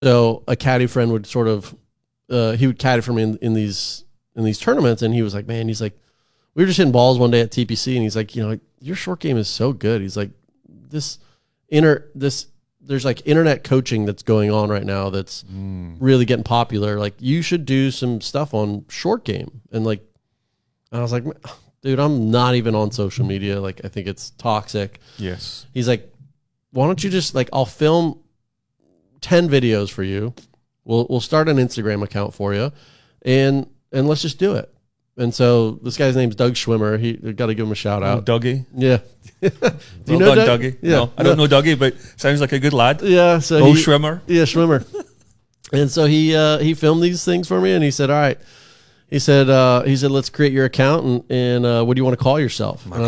So a caddy friend would sort of, he would caddy for me in these tournaments, and he was like, man, he's like, we were just hitting balls one day at TPC, and he's like, you know, your short game is so good. He's like, there's like internet coaching that's going on right now that's really getting popular. Like, you should do some stuff on short game. And like, I was like, dude, I'm not even on social media. Like, I think it's toxic. Yes. He's like, why don't you just, like, I'll film 10 videos for you. We'll start an Instagram account for you, and let's just do it. And so this guy's name's Doug Schwimmer. He got to give him a shout out. Dougie. Yeah. Do you know Dougie? Yeah. No, I don't know Dougie, but sounds like a good lad. Yeah. So Schwimmer. Yeah, Schwimmer. And so he filmed these things for me, and he said, all right. He said, let's create your account, and what do you want to call yourself? And I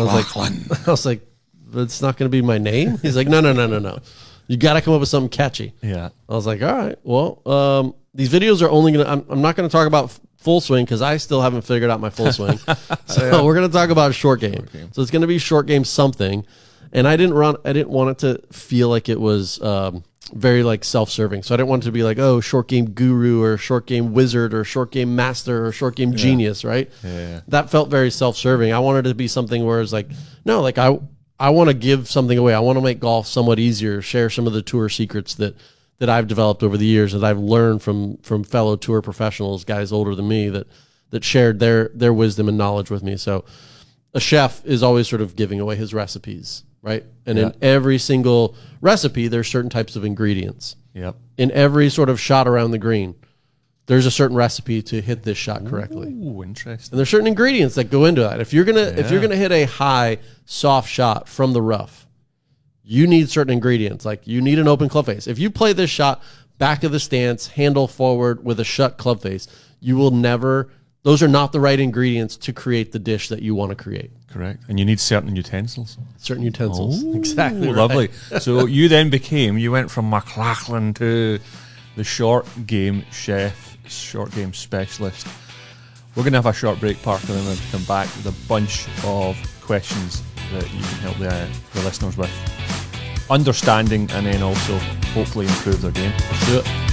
was like, it's not going to be my name. He's like, no. You got to come up with something catchy. Yeah. I was like, all right, well, these videos are only going to, I'm not going to talk about full swing because I still haven't figured out my full swing. So we're going to talk about short game. So it's going to be short game something. And I didn't want it to feel like it was very like self-serving. So I didn't want it to be like, oh, short game guru or short game wizard or short game master or short game genius, right? Yeah. That felt very self-serving. I wanted it to be something where it's like, no, like I want to give something away. I want to make golf somewhat easier, share some of the tour secrets that I've developed over the years, that I've learned from fellow tour professionals, guys older than me that shared their wisdom and knowledge with me. So a chef is always sort of giving away his recipes, right? And in every single recipe, there's certain types of ingredients. Yep. In every sort of shot around the green, there's a certain recipe to hit this shot correctly. Ooh, interesting. And there's certain ingredients that go into that. If you're gonna hit a high, soft shot from the rough, you need certain ingredients. Like, you need an open club face. If you play this shot back of the stance, handle forward with a shut club face, you will never. Those are not the right ingredients to create the dish that you want to create. Correct. And you need certain utensils. Certain utensils. Oh, exactly. Right. Lovely. So you went from McLachlan to the short game chef, short game specialist. We're going to have a short break, Parker, and then we'll come back with a bunch of questions that you can help the listeners with understanding, and then also hopefully improve their game. Let's do it.